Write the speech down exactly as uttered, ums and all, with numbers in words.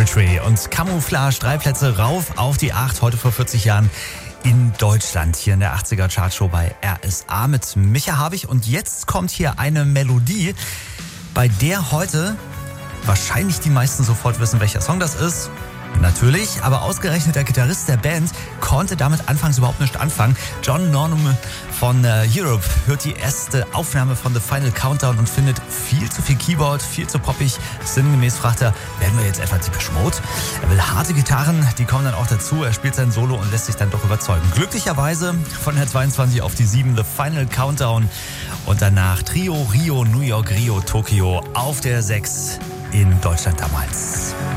Country und Camouflage, drei Plätze rauf auf die acht, heute vor vierzig Jahren in Deutschland, hier in der achtziger Chartshow bei R S A mit Micha Habich. Und jetzt kommt hier eine Melodie, bei der heute wahrscheinlich die meisten sofort wissen, welcher Song das ist. Natürlich, aber ausgerechnet der Gitarrist der Band konnte damit anfangs überhaupt nicht anfangen. John Norum von äh, Europe hört die erste Aufnahme von The Final Countdown und findet viel zu viel Keyboard, viel zu poppig. Sinngemäß fragt er, werden wir jetzt etwa Depeche Mode? Er will harte Gitarren, die kommen dann auch dazu. Er spielt sein Solo und lässt sich dann doch überzeugen. Glücklicherweise von der zweiundzwanzig auf die sieben The Final Countdown und danach Trio, Rio, New York, Rio, Tokio auf der sechs in Deutschland damals.